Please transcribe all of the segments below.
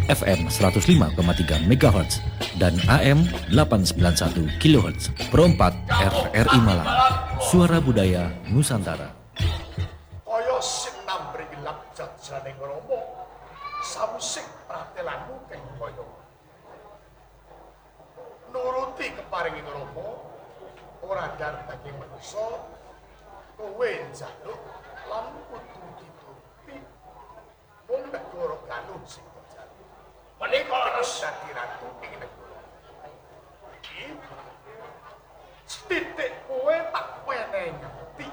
FM 105,3 MHz dan AM 891 kHz. Perempat RRI Malang, Suara Budaya Nusantara. Kaya sing nambri gelap jajaning Rama, samusik pratelanmu keng kaya. Nuruti keparinging Rama, ora dar daging manungsa, kowe njaluk lan kudu dituruti. Mung negara Galuh sing menika terus dadi ratu ing negara. Iki sithik kowe tak wenehi ngerti.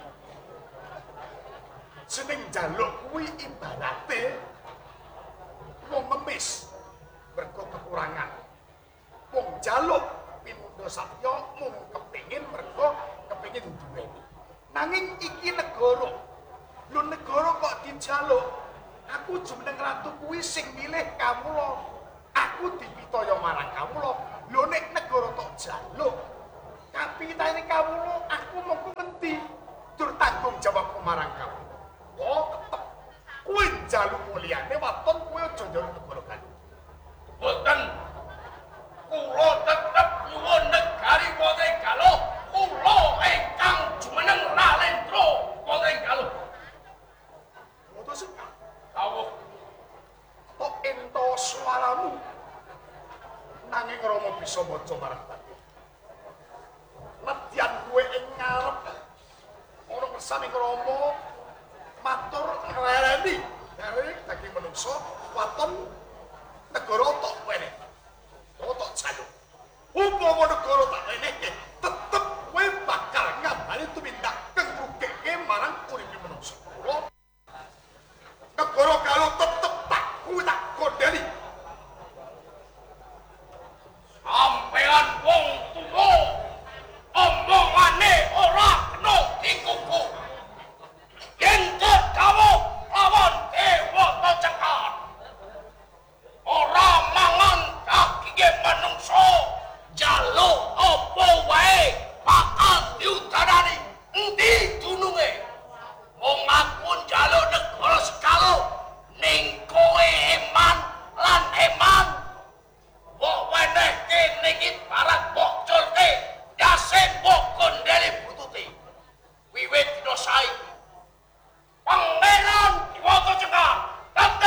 Jeneng njaluk kuwi ibarate wong ngemis mergo kekurangan. Wong njaluk pinundha satya mung kepengin mergo kepengin duweni. Nanging iki negara. Lho negara kok dijaluk? Aku jumeneng ratu kuwi sing milih kawula. Aku dipitaya marang kawula. Lho nek negara tok jaluk, kapitane kawula aku mengko ngendi? Dur tanggung jawab marang kawula. Oh, tetep. Kuwi njaluk mulyane waton kuwi aja njaluk negara Galuh. Boten. Kula tetep nyuwun negari wonten Galuh. Kula ingkang jumeneng Nalendra wonten Galuh. Ngoten sih. Kawuh Tok ento suaramu. Nanging Rama bisa maca marang batin. Nedyan kowe ing ngarep ana kersaning Rama matur nglereni dari daging manungsa waton negara tok wene. Tok jaluk. Upama negara tak wene